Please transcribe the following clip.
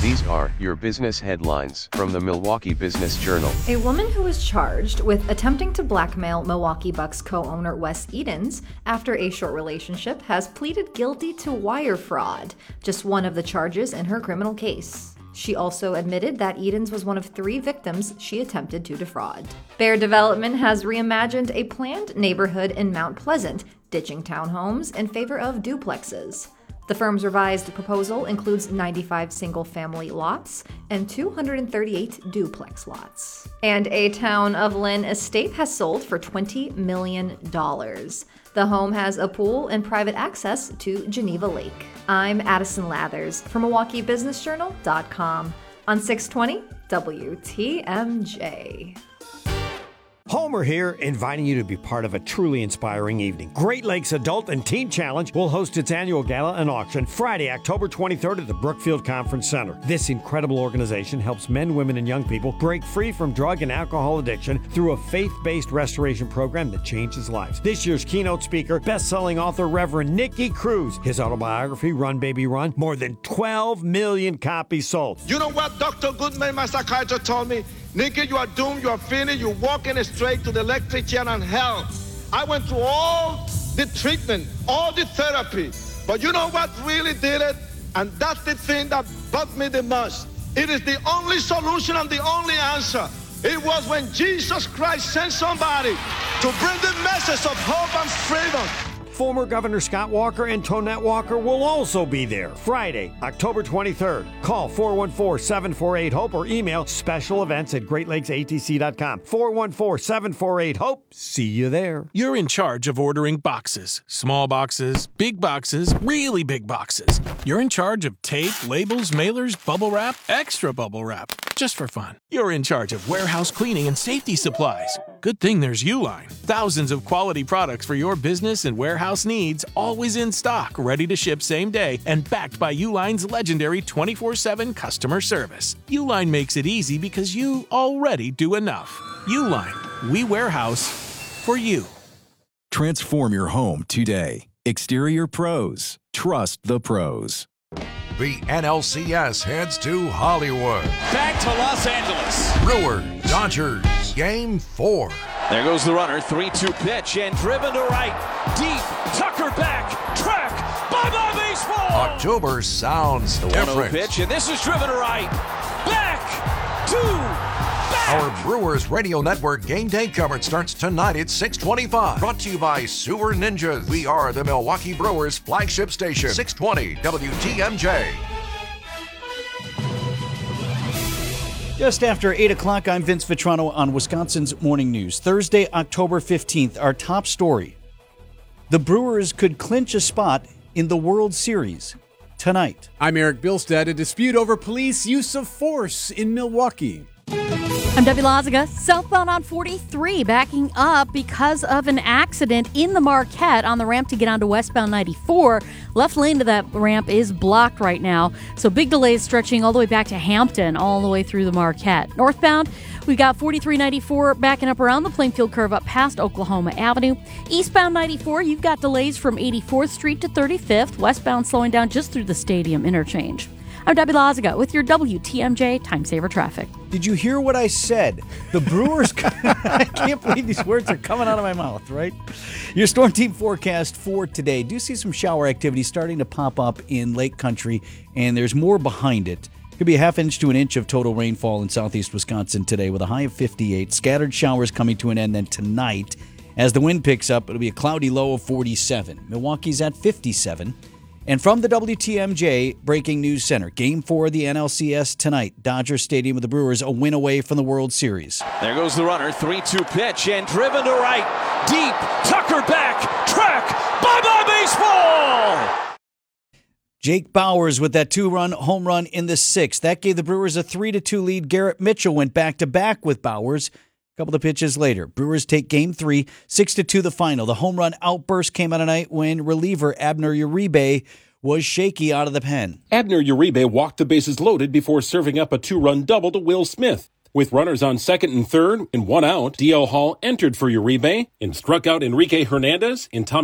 These are your business headlines from the Milwaukee Business Journal. A woman who was charged with attempting to blackmail Milwaukee Bucks co-owner Wes Edens after a short relationship has pleaded guilty to wire fraud, just one of the charges in her criminal case. She also admitted that Edens was one of 3 victims she attempted to defraud. Bear Development has reimagined a planned neighborhood in Mount Pleasant, ditching townhomes in favor of duplexes. The firm's revised proposal includes 95 single-family lots and 238 duplex lots. And a Town of Lynn estate has sold for $20 million. The home has a pool and private access to Geneva Lake. I'm Addison Lathers from MilwaukeeBusinessJournal.com on 620 WTMJ. Homer here, inviting you to be part of a truly inspiring evening. Great Lakes Adult and Teen Challenge will host its annual gala and auction Friday, October 23rd at the Brookfield Conference Center. This incredible organization helps men, women, and young people break free from drug and alcohol addiction through a faith-based restoration program that changes lives. This year's keynote speaker, best-selling author Reverend Nicky Cruz. His autobiography, Run Baby Run, more than 12 million copies sold. You know what Dr. Goodman, my psychiatrist, told me? Nicky, you are doomed, you are finished, you're walking straight to the electric chair and hell. I went through all the treatment, all the therapy, but you know what really did it? And that's the thing that bugged me the most. It is the only solution and the only answer. It was when Jesus Christ sent somebody to bring the message of hope and freedom. Former Governor Scott Walker and Tonette Walker will also be there Friday, October 23rd. Call 414-748-HOPE or email specialevents@greatlakesatc.com. 414-748-HOPE. See you there. You're in charge of ordering boxes. Small boxes, big boxes, really big boxes. You're in charge of tape, labels, mailers, bubble wrap, extra bubble wrap. Just for fun. You're in charge of warehouse cleaning and safety supplies. Good thing there's Uline. Thousands of quality products for your business and warehouse needs, always in stock, ready to ship same day, and backed by Uline's legendary 24/7 customer service. Uline makes it easy because you already do enough. Uline, we warehouse for you. Transform your home today. Exterior Pros. Trust the pros. The NLCS heads to Hollywood. Back to Los Angeles. Brewers, Dodgers, Game 4. There goes the runner, 3-2 pitch, and driven to right. Deep, Tucker back, track, bye-bye baseball! October sounds the different. 1-0 pitch, and this is driven to right. Back to back! Our Brewers Radio Network game day coverage starts tonight at 6:25. Brought to you by Sewer Ninjas. We are the Milwaukee Brewers flagship station. 620 WTMJ. Just after 8 o'clock, I'm Vince Vitrano on Wisconsin's Morning News. Thursday, October 15th, our top story. The Brewers could clinch a spot in the World Series tonight. I'm Eric Bilstead. A dispute over police use of force in Milwaukee. I'm Debbie Lazaga. Southbound on 43 backing up because of an accident in the Marquette on the ramp to get onto westbound 94. Left lane to that ramp is blocked right now, so big delays stretching all the way back to Hampton, all the way through the Marquette. Northbound, we've got 4394 backing up around the Plainfield curve up past Oklahoma Avenue. Eastbound 94, you've got delays from 84th Street to 35th. Westbound slowing down just through the Stadium interchange. I'm Debbie Lazaga with your WTMJ Time Saver Traffic. Did you hear what I said? The Brewers, I can't believe these words are coming out of my mouth, right? Your storm team forecast for today. Do see some shower activity starting to pop up in Lake Country, and there's more behind it. Could be a half inch to an inch of total rainfall in southeast Wisconsin today with a high of 58. Scattered showers coming to an end then tonight. As the wind picks up, it'll be a cloudy low of 47. Milwaukee's at 57. And from the WTMJ Breaking News Center, Game 4 of the NLCS tonight. Dodger Stadium with the Brewers a win away from the World Series. There goes the runner, 3-2 pitch, and driven to right. Deep, Tucker back, track, bye-bye baseball! Jake Bauers with that 2-run home run in the 6th. That gave the Brewers a 3-2 lead. Garrett Mitchell went back-to-back with Bauers. A couple of pitches later, Brewers take Game 3, 6-2 the final. The home run outburst came on a night when reliever Abner Uribe was shaky out of the pen. Abner Uribe walked the bases loaded before serving up a 2-run double to Will Smith. With runners on second and third and 1 out, D.L. Hall entered for Uribe and struck out Enrique Hernandez and Tommy